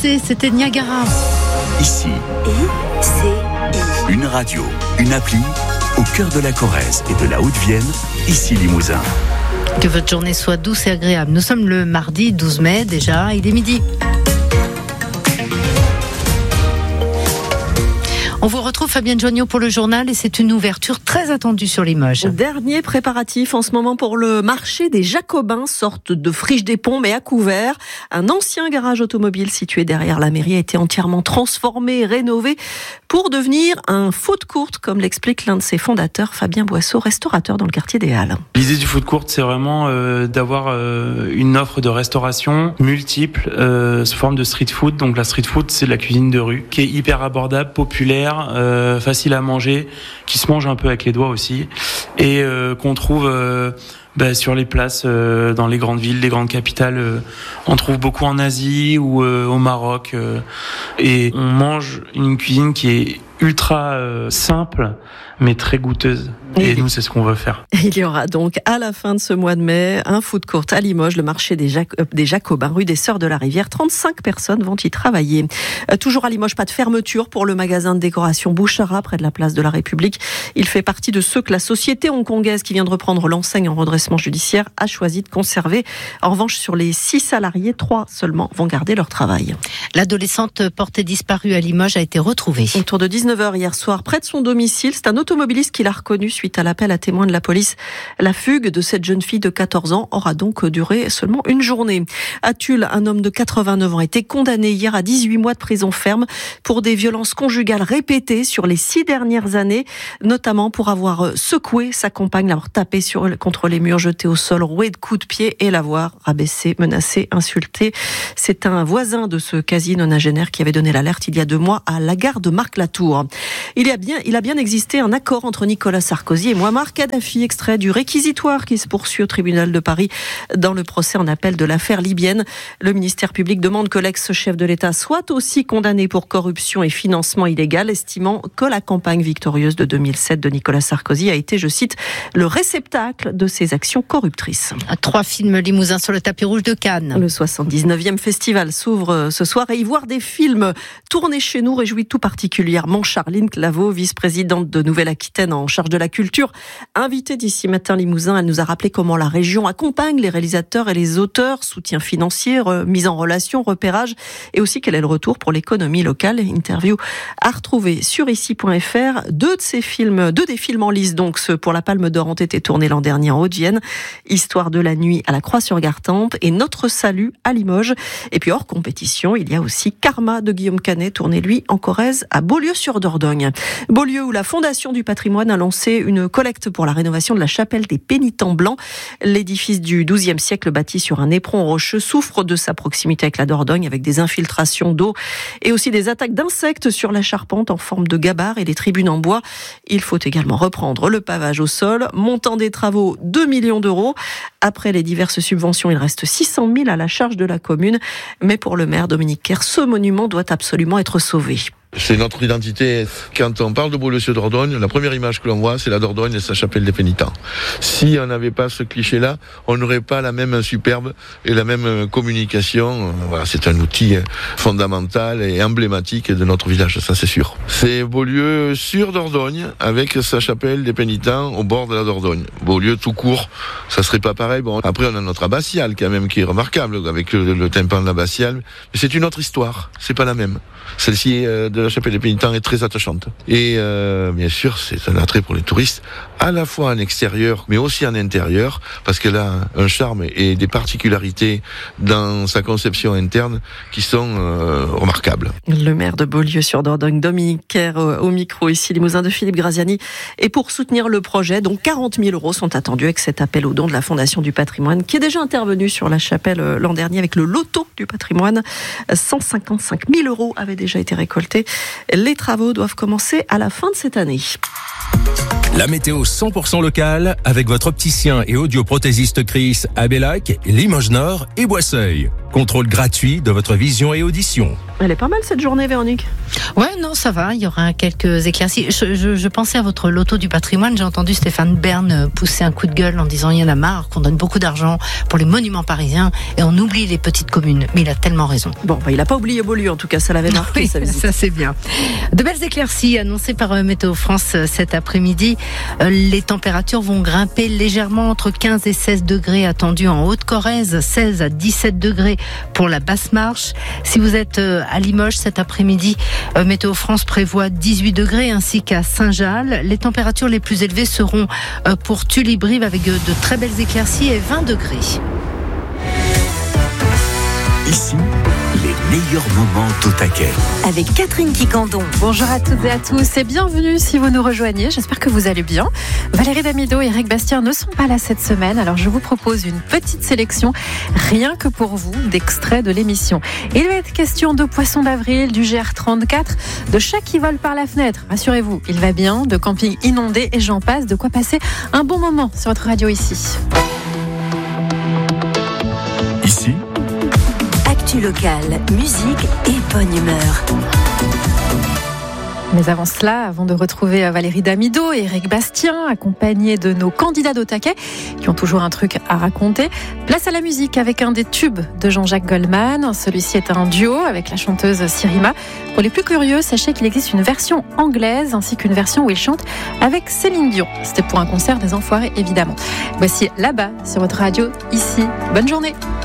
ICI, c'était Niagara. Ici, une radio, une appli, au cœur de la Corrèze et de la Haute-Vienne, ici Limousin. Que votre journée soit douce et agréable. Nous sommes le mardi 12 mai déjà, il est midi. On vous retrouve Fabienne Joignot pour le journal et c'est une ouverture très attendue sur Limoges. Dernier préparatif en ce moment pour le marché des Jacobins, sorte de friche des ponts mais à couvert. Un ancien garage automobile situé derrière la mairie a été entièrement transformé et rénové pour devenir un food court, comme l'explique l'un de ses fondateurs, Fabien Boisseau, restaurateur dans le quartier des Halles. L'idée du food court, c'est vraiment d'avoir une offre de restauration multiple sous forme de street food. Donc la street food, c'est de la cuisine de rue qui est hyper abordable, populaire, facile à manger, qui se mange un peu avec les doigts aussi et qu'on trouve sur les places dans les grandes villes, les grandes capitales. On trouve beaucoup en Asie ou au Maroc et on mange une cuisine qui est ultra simple mais très goûteuse. Et nous, c'est ce qu'on veut faire. Il y aura donc à la fin de ce mois de mai un food court à Limoges, le marché des Jacobins, rue des Sœurs de la Rivière. 35 personnes vont y travailler. Toujours à Limoges, pas de fermeture pour le magasin de décoration Bouchara près de la place de la République. Il fait partie de ceux que la société hongkongaise qui vient de reprendre l'enseigne en redressement judiciaire a choisi de conserver. En revanche, sur les 6 salariés, 3 seulement vont garder leur travail. L'adolescente portée disparue à Limoges a été retrouvée. Autour de 19h hier soir, près de son domicile, c'est un automobiliste qui l'a reconnu suite à l'appel à témoins de la police. La fugue de cette jeune fille de 14 ans aura donc duré seulement une journée. À Tulle, un homme de 89 ans a été condamné hier à 18 mois de prison ferme pour des violences conjugales répétées sur les 6 dernières années, notamment pour avoir secoué sa compagne, l'avoir tapé contre les murs, jeté au sol, roué de coups de pied et l'avoir rabaissé, menacé, insulté. C'est un voisin de ce quasi-nonagénaire qui avait donné l'alerte il y a 2 mois à la gare de Marc-Latour. Il a bien existé un accord entre Nicolas Sarkozy et Mouammar Kadhafi, extrait du réquisitoire qui se poursuit au tribunal de Paris dans le procès en appel de l'affaire libyenne. Le ministère public demande que l'ex-chef de l'État soit aussi condamné pour corruption et financement illégal, estimant que la campagne victorieuse de 2007 de Nicolas Sarkozy a été, je cite, le réceptacle de ses actions corruptrices. 3 films limousins sur le tapis rouge de Cannes. Le 79e festival s'ouvre ce soir et y voir des films tournés chez nous réjouit tout particulièrement Charline Claveau, vice-présidente de Nouvelle-Aquitaine en charge de la culture. Invitée d'ici matin Limousin, elle nous a rappelé comment la région accompagne les réalisateurs et les auteurs, soutien financier, mise en relation, repérage, et aussi quel est le retour pour l'économie locale. Interview à retrouver sur ici.fr. 2 des films en lice, donc ceux pour la Palme d'Or, ont été tournés l'an dernier en Haute-Vienne. Histoire de la nuit à la Croix-sur-Gartempe et Notre salut à Limoges. Et puis hors compétition, il y a aussi Karma de Guillaume Canet, tourné lui en Corrèze à Beaulieu-sur-Dordogne. Beaulieu où la Fondation du patrimoine a lancé une collecte pour la rénovation de la chapelle des Pénitents Blancs. L'édifice du XIIe siècle bâti sur un éperon rocheux souffre de sa proximité avec la Dordogne, avec des infiltrations d'eau et aussi des attaques d'insectes sur la charpente en forme de gabbard et les tribunes en bois. Il faut également reprendre le pavage au sol. Montant des travaux, 2 millions d'euros. Après les diverses subventions, il reste 600 000 à la charge de la commune. Mais pour le maire Dominique Kerr, ce monument doit absolument être sauvé. C'est notre identité. Quand on parle de Beaulieu-sur-Dordogne, la première image que l'on voit, c'est la Dordogne et sa chapelle des pénitents. Si on n'avait pas ce cliché-là, on n'aurait pas la même superbe et la même communication. Voilà, c'est un outil fondamental et emblématique de notre village, ça c'est sûr. C'est Beaulieu-sur-Dordogne avec sa chapelle des pénitents au bord de la Dordogne. Beaulieu tout court, ça serait pas pareil. Bon, après on a notre abbatiale quand même qui est remarquable avec le tympan de l'abbatiale, mais c'est une autre histoire, c'est pas la même. Celle-ci de la chapelle des pénitents est très attachante. Et bien sûr, c'est un attrait pour les touristes, à la fois en extérieur, mais aussi en intérieur, parce qu'elle a un charme et des particularités dans sa conception interne qui sont remarquables. Le maire de Beaulieu-sur-Dordogne, Dominique Kerr, au micro ici, Limousin de Philippe Graziani. Et pour soutenir le projet, donc 40 000 € sont attendus avec cet appel aux dons de la Fondation du patrimoine, qui est déjà intervenu sur la chapelle l'an dernier avec le loto du patrimoine. 155 000 € avaient déjà été récoltés. Les travaux doivent commencer à la fin de cette année. La météo 100% locale avec votre opticien et audioprothésiste Chris à Bellac, Limoges Nord et Boisseuil. Contrôle gratuit de votre vision et audition. Elle est pas mal cette journée, Véronique. Ouais, non, ça va. Il y aura quelques éclaircies. Je pensais à votre loto du patrimoine. J'ai entendu Stéphane Bern pousser un coup de gueule en disant il y en a marre qu'on donne beaucoup d'argent pour les monuments parisiens et on oublie les petites communes. Mais il a tellement raison. Bon, il a pas oublié Beaulieu, en tout cas, ça l'avait marqué. Oui, sa visite. ça c'est bien. De belles éclaircies annoncées par Météo France cet après-midi. Les températures vont grimper légèrement entre 15 et 16 degrés attendus en Haute-Corrèze, 16 à 17 degrés pour la Basse-Marche. Si vous êtes à Limoges cet après-midi, Météo France prévoit 18 degrés ainsi qu'à Saint-Jal. Les températures les plus élevées seront pour Tully-Brive avec de très belles éclaircies et 20 degrés. Ici, les meilleurs moments d'Otaquet. Avec Catherine Quicandon. Bonjour à toutes et à tous et bienvenue si vous nous rejoignez. J'espère que vous allez bien. Valérie Damido et Eric Bastien ne sont pas là cette semaine, alors je vous propose une petite sélection, rien que pour vous, d'extraits de l'émission. Il va être question de poissons d'avril, du GR34, de chats qui volent par la fenêtre. Rassurez-vous, il va bien, de camping inondé et j'en passe, de quoi passer un bon moment sur votre radio ici. Ici, Actu locale, musique et bonne humeur. Mais avant cela, avant de retrouver Valérie Damido et Eric Bastien, accompagnés de nos candidats d'Otaquet, qui ont toujours un truc à raconter, place à la musique avec un des tubes de Jean-Jacques Goldman. Celui-ci est un duo avec la chanteuse Sirima. Pour les plus curieux, sachez qu'il existe une version anglaise ainsi qu'une version où il chante avec Céline Dion. C'était pour un concert des Enfoirés, évidemment. Voici Là-bas sur votre radio, ici. Bonne journée.